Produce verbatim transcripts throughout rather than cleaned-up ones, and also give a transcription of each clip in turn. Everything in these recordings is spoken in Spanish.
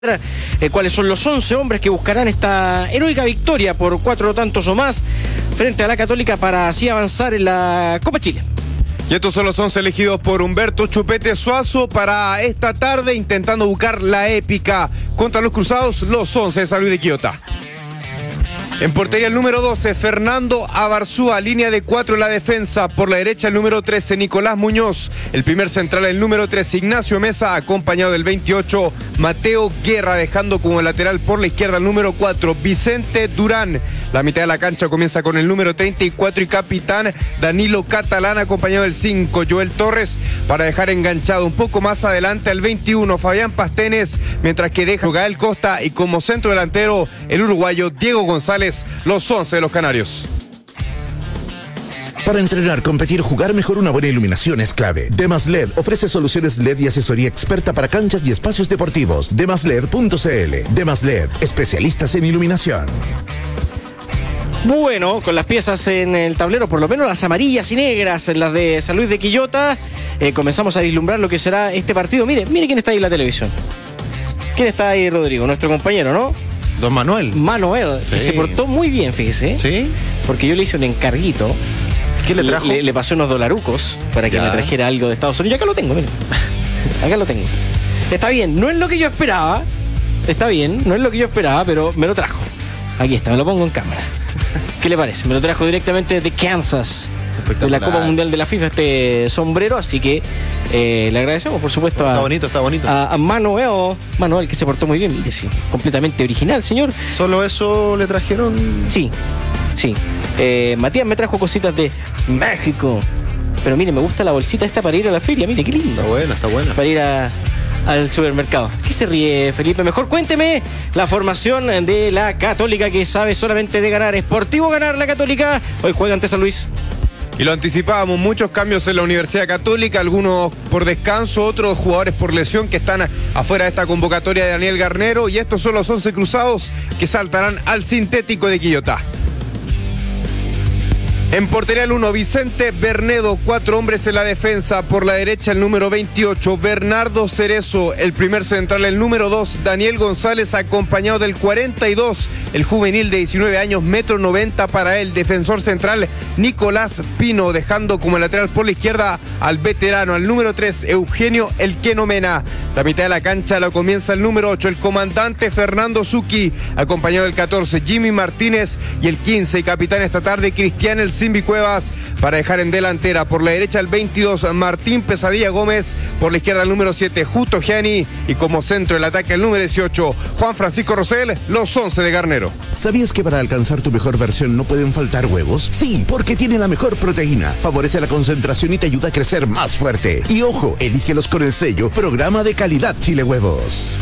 Eh, cuáles son los once hombres que buscarán esta heroica victoria por cuatro tantos o más frente a la Católica para así avanzar en la Copa Chile. Y estos son los once elegidos por Humberto Chupete Suazo para esta tarde, intentando buscar la épica contra los Cruzados, los once de San Luis de Quillota. En portería el número doce, Fernando Abarzúa, línea de cuatro en la defensa. Por la derecha el número trece, Nicolás Muñoz. El primer central el número tres, Ignacio Mesa, acompañado del veintiocho, Mateo Guerra, dejando como lateral por la izquierda el número cuatro, Vicente Durán. La mitad de la cancha comienza con el número treinta y cuatro y capitán Danilo Catalán, acompañado del cinco, Joel Torres, para dejar enganchado un poco más adelante al veintiuno, Fabián Pastenes, mientras que deja Gael Costa y como centro delantero el uruguayo Diego González. Los once de los canarios. Para entrenar, competir o jugar mejor, una buena iluminación es clave. Demas L E D ofrece soluciones L E D y asesoría experta para canchas y espacios deportivos. demas led punto c l. Demas L E D, especialistas en iluminación. Bueno, con las piezas en el tablero, por lo menos las amarillas y negras, las de San Luis de Quillota, eh, comenzamos a vislumbrar lo que será este partido. Mire, mire quién está ahí en la televisión. ¿Quién está ahí, Rodrigo? Nuestro compañero, ¿no? Don Manuel. Manuel, sí. Que se portó muy bien, fíjese. ¿Sí? Porque yo le hice un encarguito. ¿Qué le trajo? Le, le pasé unos dolarucos para que ya. me trajera algo de Estados Unidos. Y acá lo tengo, mire. Acá lo tengo. Está bien, no es lo que yo esperaba. Está bien, no es lo que yo esperaba, pero me lo trajo. Aquí está, me lo pongo en cámara. ¿Qué le parece? Me lo trajo directamente de Kansas, de la Copa Mundial de la FIFA, este sombrero, así que eh, le agradecemos, por supuesto, a, está bonito, está bonito. a, a Manuel, Manuel, que se portó muy bien, mire, sí, completamente original, señor. ¿Solo eso le trajeron? Sí, sí. Eh, Matías me trajo cositas de México, pero mire, me gusta la bolsita esta para ir a la feria, mire, qué lindo. Está buena, está buena. Para ir a... al supermercado. ¿Qué se ríe, Felipe? Mejor cuénteme la formación de la Católica, que sabe solamente de ganar. Sportivo ganar la Católica. Hoy juega ante San Luis. Y lo anticipábamos, muchos cambios en la Universidad Católica, algunos por descanso, otros jugadores por lesión que están afuera de esta convocatoria de Daniel Garnero. Y estos son los once cruzados que saltarán al sintético de Quillota. En portería el uno, Vicente Bernedo, cuatro hombres en la defensa. Por la derecha el número veintiocho, Bernardo Cerezo. El primer central el número dos, Daniel González, acompañado del cuarenta y dos, el juvenil de diecinueve años, metro noventa para él. Defensor central Nicolás Pino, dejando como lateral por la izquierda al veterano, al número tres, Eugenio El Queno Mena. La mitad de la cancha la comienza el número ocho, el comandante Fernando Zucchi, acompañado del catorce, Jimmy Martínez, y el quince, y capitán esta tarde, Cristian El Simbi Cuevas, para dejar en delantera. Por la derecha el veintidós, Martín Pesadilla Gómez. Por la izquierda el número siete, Justo Gianni, y como centro del ataque el número dieciocho, Juan Francisco Rosell, los once de Garnero. ¿Sabías que para alcanzar tu mejor versión no pueden faltar huevos? Sí, porque tiene la mejor proteína, favorece la concentración y te ayuda a crecer más fuerte. Y ojo, elígelos con el sello Programa de Calidad Chile Huevos.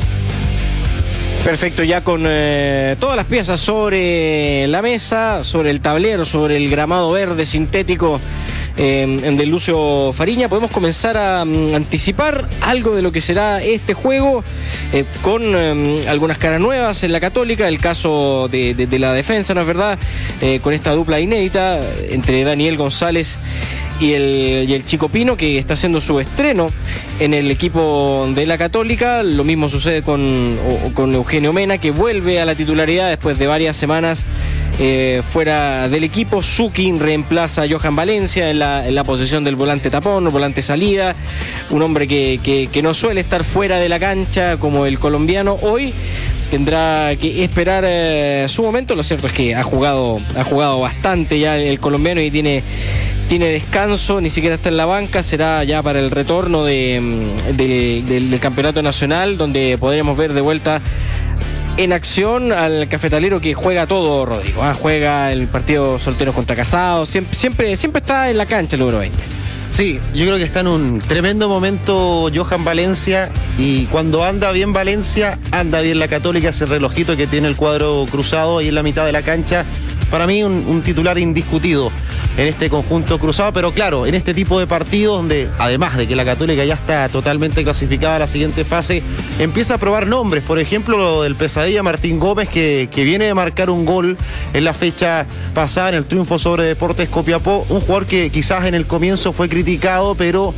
Perfecto, ya con eh, todas las piezas sobre la mesa, sobre el tablero, sobre el gramado verde sintético eh, de Lucio Fariña, podemos comenzar a um, anticipar algo de lo que será este juego eh, con um, algunas caras nuevas en la Católica, el caso de, de, de la defensa, ¿no es verdad? Eh, con esta dupla inédita entre Daniel González y el, y el Chico Pino, que está haciendo su estreno en el equipo de la Católica. Lo mismo sucede con, o, con Eugenio Mena, que vuelve a la titularidad después de varias semanas eh, fuera del equipo. Zucchi reemplaza a Johan Valencia en la, en la posición del volante tapón, volante salida, un hombre que, que, que no suele estar fuera de la cancha como el colombiano. Hoy tendrá que esperar eh, su momento. Lo cierto es que ha jugado, ha jugado bastante ya el colombiano y tiene tiene descanso, ni siquiera está en la banca. Será ya para el retorno de, de, de, del campeonato nacional, donde podremos ver de vuelta en acción al cafetalero, que juega todo, Rodrigo. ¿eh? Juega el partido solteros contra casados, siempre, siempre, siempre está en la cancha el número veinte. Sí, yo creo que está en un tremendo momento Johan Valencia, y cuando anda bien Valencia, anda bien la Católica. Ese relojito que tiene el cuadro cruzado ahí en la mitad de la cancha, para mí un, un titular indiscutido en este conjunto cruzado. Pero claro, en este tipo de partidos donde, además de que la Católica ya está totalmente clasificada a la siguiente fase, empieza a probar nombres. Por ejemplo, lo del Pesadilla Martín Gómez, que, que viene de marcar un gol en la fecha pasada en el triunfo sobre Deportes Copiapó. Un jugador que quizás en el comienzo fue criticado, pero